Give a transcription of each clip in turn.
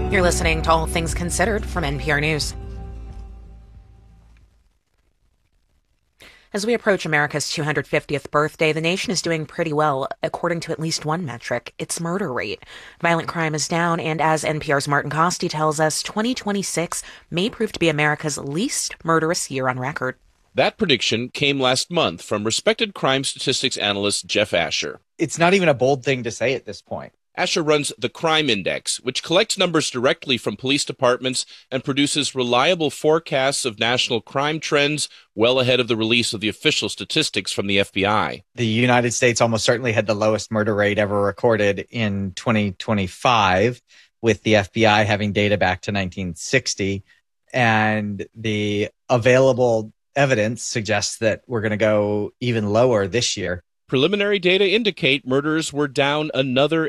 You're listening to All Things Considered from NPR News. As we approach America's 250th birthday, the nation is doing pretty well, according to at least one metric, its murder rate. Violent crime is down, and as NPR's Martin Costi tells us, 2026 may prove to be America's least murderous year on record. That prediction came last month from respected crime statistics analyst Jeff Asher. It's not even a bold thing to say at this point. Asher runs the Crime Index, which collects numbers directly from police departments and produces reliable forecasts of national crime trends well ahead of the release of the official statistics from the FBI. The United States almost certainly had the lowest murder rate ever recorded in 2025, with the FBI having data back to 1960. And the available evidence suggests that we're going to go even lower this year. Preliminary data indicate murders were down another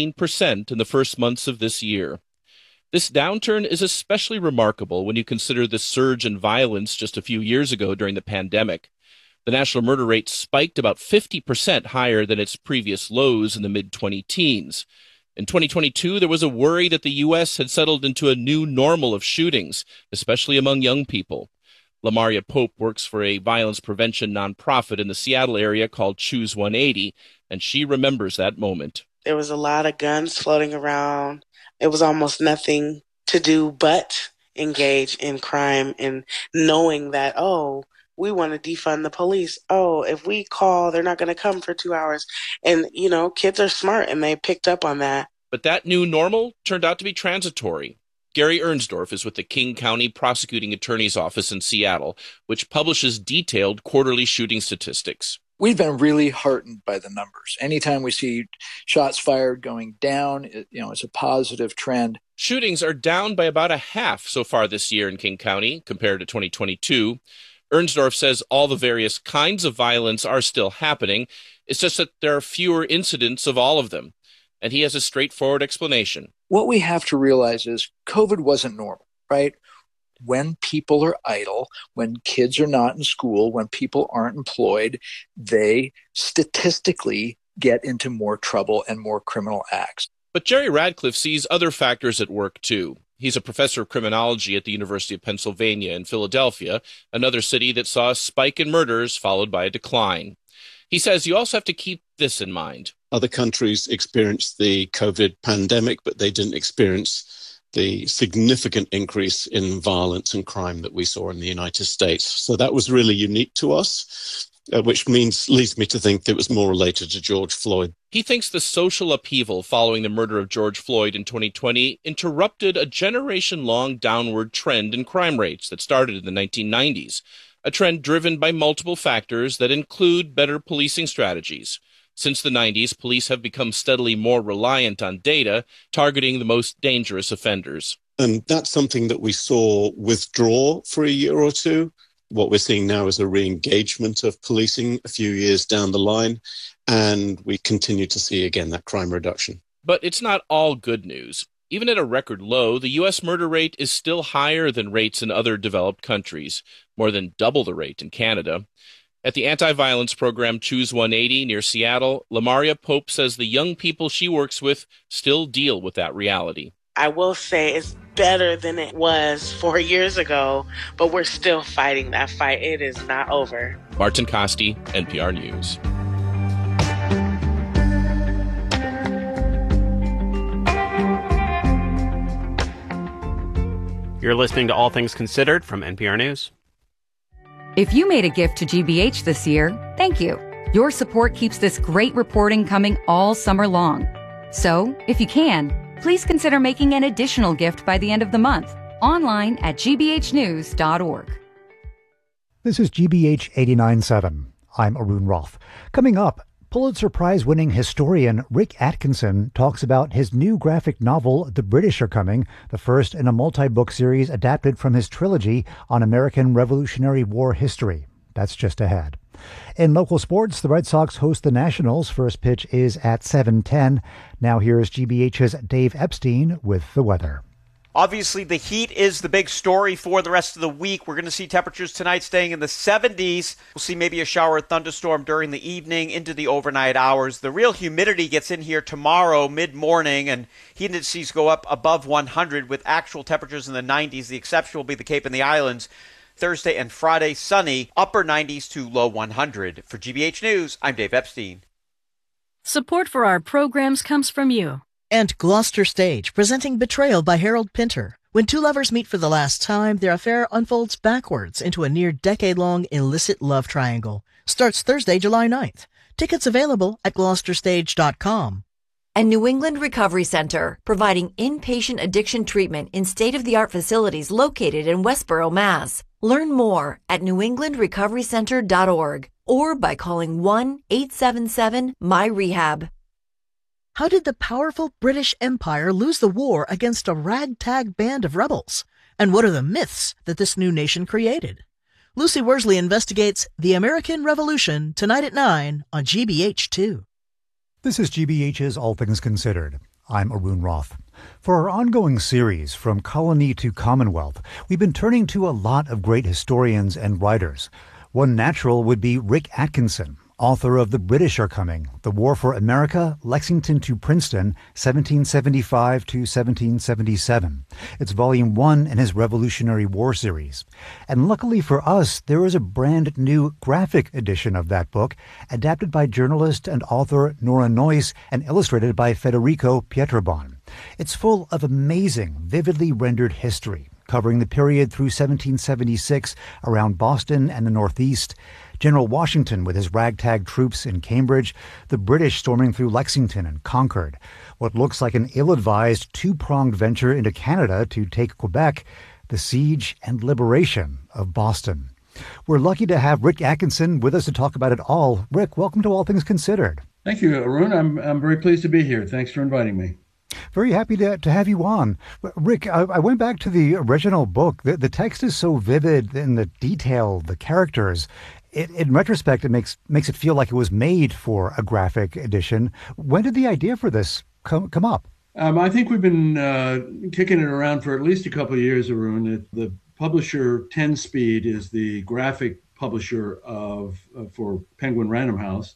18% in the first months of this year. This downturn is especially remarkable when you consider the surge in violence just a few years ago during the pandemic. The national murder rate spiked about 50% higher than its previous lows in the mid-20-teens. In 2022, there was a worry that the U.S. had settled into a new normal of shootings, especially among young people. Lamaria Pope works for a violence prevention nonprofit in the Seattle area called Choose 180, and she remembers that moment. There was a lot of guns floating around. It was almost nothing to do but engage in crime, and knowing that, we want to defund the police. If we call, they're not going to come for 2 hours. And, kids are smart, and they picked up on that. But that new normal turned out to be transitory. Gary Ernsdorf is with the King County Prosecuting Attorney's Office in Seattle, which publishes detailed quarterly shooting statistics. We've been really heartened by the numbers. Anytime we see shots fired going down, it's a positive trend. Shootings are down by about a half so far this year in King County compared to 2022. Ernsdorf says all the various kinds of violence are still happening. It's just that there are fewer incidents of all of them. And he has a straightforward explanation. What we have to realize is COVID wasn't normal, right? When people are idle, when kids are not in school, when people aren't employed, they statistically get into more trouble and more criminal acts. But Jerry Radcliffe sees other factors at work, too. He's a professor of criminology at the University of Pennsylvania in Philadelphia, another city that saw a spike in murders followed by a decline. He says you also have to keep this in mind. Other countries experienced the COVID pandemic, but they didn't experience the significant increase in violence and crime that we saw in the United States. So that was really unique to us, which leads me to think it was more related to George Floyd. He thinks the social upheaval following the murder of George Floyd in 2020 interrupted a generation-long downward trend in crime rates that started in the 1990s, a trend driven by multiple factors that include better policing strategies. Since the 90s, police have become steadily more reliant on data, targeting the most dangerous offenders. And that's something that we saw withdraw for a year or two. What we're seeing now is a re-engagement of policing a few years down the line, and we continue to see, again, that crime reduction. But it's not all good news. Even at a record low, the U.S. murder rate is still higher than rates in other developed countries, more than double the rate in Canada. At the anti-violence program Choose 180 near Seattle, Lamaria Pope says the young people she works with still deal with that reality. I will say it's better than it was 4 years ago, but we're still fighting that fight. It is not over. Martin Costi, NPR News. You're listening to All Things Considered from NPR News. If you made a gift to GBH this year, thank you. Your support keeps this great reporting coming all summer long. So, if you can, please consider making an additional gift by the end of the month, online at gbhnews.org. This is GBH 89.7. I'm Arun Roth. Coming up, Pulitzer Prize-winning historian Rick Atkinson talks about his new graphic novel, The British Are Coming, the first in a multi-book series adapted from his trilogy on American Revolutionary War history. That's just ahead. In local sports, the Red Sox host the Nationals. First pitch is at 7:10. Now here's GBH's Dave Epstein with the weather. Obviously, the heat is the big story for the rest of the week. We're going to see temperatures tonight staying in the 70s. We'll see maybe a shower or thunderstorm during the evening into the overnight hours. The real humidity gets in here tomorrow mid-morning, and heat indices go up above 100 with actual temperatures in the 90s. The exception will be the Cape and the Islands. Thursday and Friday, sunny, upper 90s to low 100. For GBH News, I'm Dave Epstein. Support for our programs comes from you. And Gloucester Stage, presenting Betrayal by Harold Pinter. When two lovers meet for the last time, their affair unfolds backwards into a near-decade-long illicit love triangle. Starts Thursday, July 9th. Tickets available at gloucesterstage.com. And New England Recovery Center, providing inpatient addiction treatment in state-of-the-art facilities located in Westboro, Mass. Learn more at newenglandrecoverycenter.org or by calling 1-877-MY-REHAB. How did the powerful British Empire lose the war against a ragtag band of rebels? And what are the myths that this new nation created? Lucy Worsley investigates The American Revolution tonight at 9 on GBH2. This is GBH's All Things Considered. I'm Arun Roth. For our ongoing series, From Colony to Commonwealth, we've been turning to a lot of great historians and writers. One natural would be Rick Atkinson, author of The British Are Coming, The War for America, Lexington to Princeton, 1775 to 1777. It's volume 1 in his Revolutionary War series. And luckily for us, there is a brand new graphic edition of that book, adapted by journalist and author Nora Noyes and illustrated by Federico Pietrobon. It's full of amazing, vividly rendered history, covering the period through 1776 around Boston and the Northeast, General Washington with his ragtag troops in Cambridge, the British storming through Lexington and Concord, what looks like an ill-advised two-pronged venture into Canada to take Quebec, the siege and liberation of Boston. We're lucky to have Rick Atkinson with us to talk about it all. Rick, welcome to All Things Considered. Thank you, Arun. I'm very pleased to be here. Thanks for inviting me. Very happy to have you on. Rick, I went back to the original book. The text is so vivid in the detail, the characters. In retrospect, it makes it feel like it was made for a graphic edition. When did the idea for this come up? I think we've been kicking it around for at least a couple of years, Arun. The publisher 10 Speed is the graphic publisher for Penguin Random House.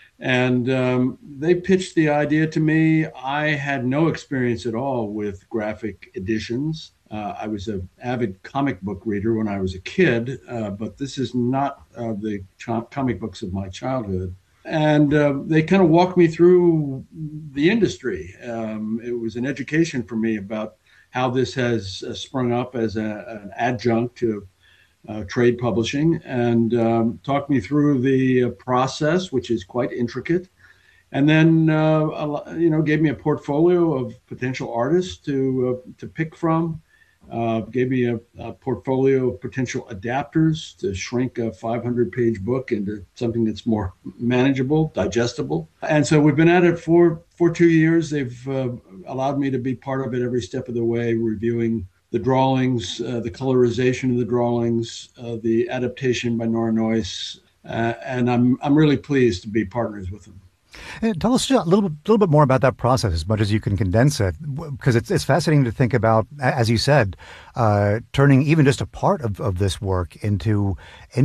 And they pitched the idea to me. I had no experience at all with graphic editions. I was an avid comic book reader when I was a kid, but this is not the comic books of my childhood. And they kind of walked me through the industry. It was an education for me about how this has sprung up as an adjunct to trade publishing, and talked me through the process, which is quite intricate. And then, gave me a portfolio of potential artists to pick from. Gave me a portfolio of potential adapters to shrink a 500-page book into something that's more manageable, digestible. And so we've been at it for 2 years. They've allowed me to be part of it every step of the way, reviewing the drawings, the colorization of the drawings, the adaptation by Nora Noyes, and I'm really pleased to be partners with them. Tell us a little bit more about that process, as much as you can condense it, because it's fascinating to think about, as you said, turning even just a part of this work into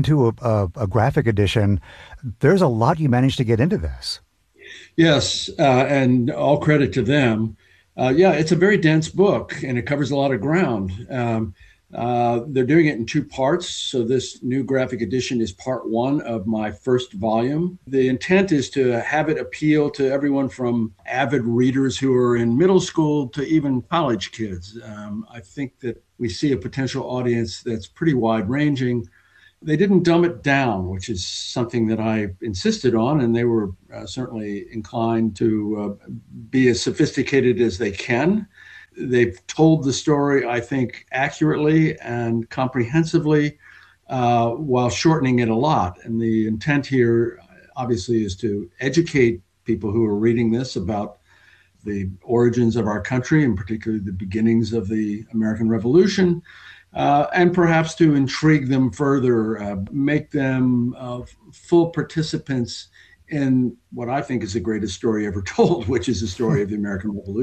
a graphic edition. There's a lot you managed to get into this. Yes, and all credit to them. It's a very dense book, and it covers a lot of ground. They're doing it in 2 parts. So this new graphic edition is part 1 of my first volume. The intent is to have it appeal to everyone from avid readers who are in middle school to even college kids. I think that we see a potential audience that's pretty wide ranging. They didn't dumb it down, which is something that I insisted on, and they were certainly inclined to be as sophisticated as they can. They've told the story, I think, accurately and comprehensively, while shortening it a lot. And the intent here, obviously, is to educate people who are reading this about the origins of our country, and particularly the beginnings of the American Revolution, and perhaps to intrigue them further, make them full participants in what I think is the greatest story ever told, which is the story of the American Revolution.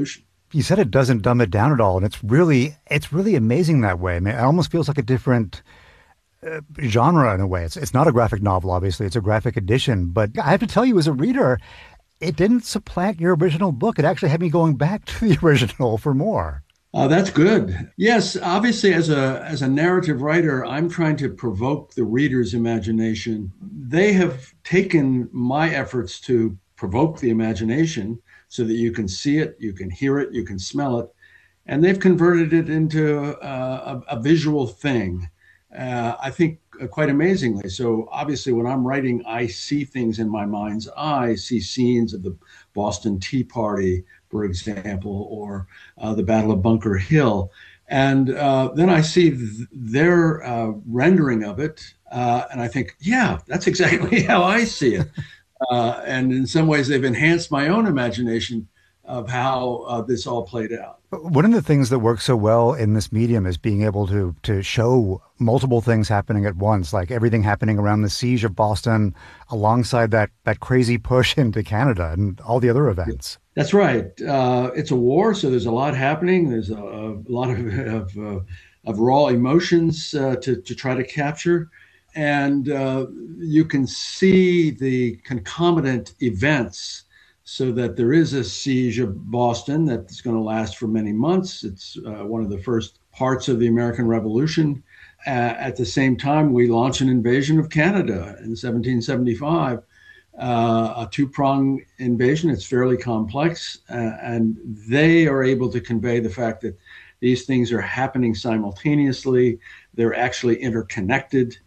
You said it doesn't dumb it down at all, and it's really amazing that way. I mean, it almost feels like a different genre in a way. It's not a graphic novel, obviously. It's a graphic edition. But I have to tell you, as a reader, it didn't supplant your original book. It actually had me going back to the original for more. That's good. Yes, obviously, as a narrative writer, I'm trying to provoke the reader's imagination. They have taken my efforts to provoke the imagination so that you can see it, you can hear it, you can smell it, and they've converted it into a visual thing. I think quite amazingly. So obviously when I'm writing, I see things in my mind's eye. I see scenes of the Boston Tea Party, for example, or the Battle of Bunker Hill. And then I see their rendering of it. And I think, yeah, that's exactly how I see it. And in some ways, they've enhanced my own imagination of how this all played out. One of the things that works so well in this medium is being able to show multiple things happening at once, like everything happening around the siege of Boston alongside that crazy push into Canada and all the other events. That's right. It's a war, so there's a lot happening. There's a lot of raw emotions to try to capture. And you can see the concomitant events so that there is a siege of Boston that's going to last for many months. It's one of the first parts of the American Revolution. At the same time, we launch an invasion of Canada in 1775, a two-pronged invasion. It's fairly complex, and they are able to convey the fact that these things are happening simultaneously. They're actually interconnected.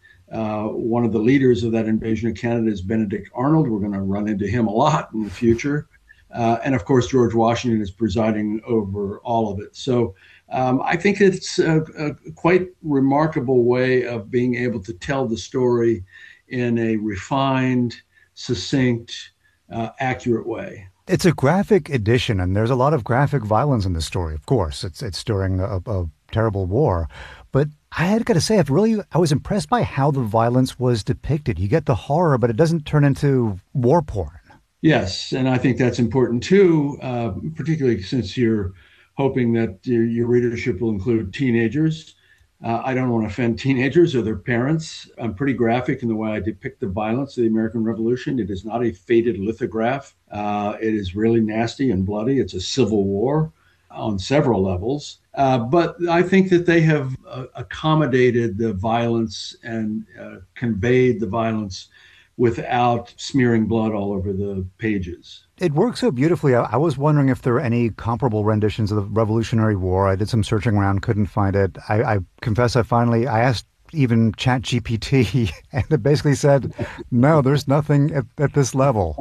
One of the leaders of that invasion of Canada is Benedict Arnold. We're going to run into him a lot in the future. And of course, George Washington is presiding over all of it. So I think it's a quite remarkable way of being able to tell the story in a refined, succinct, accurate way. It's a graphic edition, and there's a lot of graphic violence in the story, of course. It's during a terrible war. But I had got to say, I was impressed by how the violence was depicted. You get the horror, but it doesn't turn into war porn. Yes, and I think that's important too, particularly since you're hoping that your readership will include teenagers. I don't want to offend teenagers or their parents. I'm pretty graphic in the way I depict the violence of the American Revolution. It is not a faded lithograph. It is really nasty and bloody. It's a civil war on several levels. But I think that they have accommodated the violence and conveyed the violence without smearing blood all over the pages. It works so beautifully. I was wondering if there are any comparable renditions of the Revolutionary War. I did some searching around, couldn't find it. I confess I asked even ChatGPT, and it basically said, no, there's nothing at this level.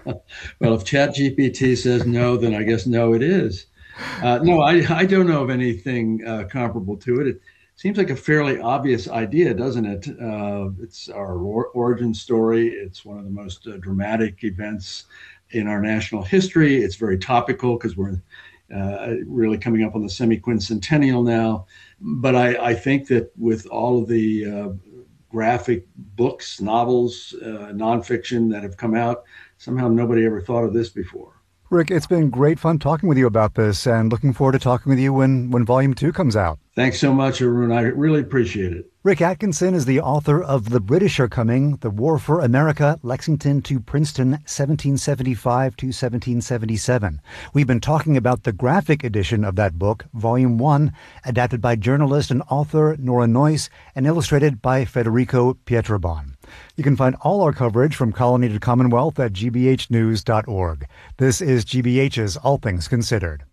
Well, if ChatGPT says no, then I guess no, it is. No, I don't know of anything comparable to it. It seems like a fairly obvious idea, doesn't it? It's our origin story. It's one of the most dramatic events in our national history. It's very topical because we're really coming up on the semi-quincentennial now. But I think that with all of the graphic books, novels, nonfiction that have come out, somehow nobody ever thought of this before. Rick, it's been great fun talking with you about this, and looking forward to talking with you when Volume 2 comes out. Thanks so much, Arun. I really appreciate it. Rick Atkinson is the author of The British Are Coming, The War for America, Lexington to Princeton, 1775 to 1777. We've been talking about the graphic edition of that book, Volume 1, adapted by journalist and author Nora Noyce and illustrated by Federico Pietrobon. You can find all our coverage from Colony to Commonwealth at gbhnews.org. This is GBH's All Things Considered.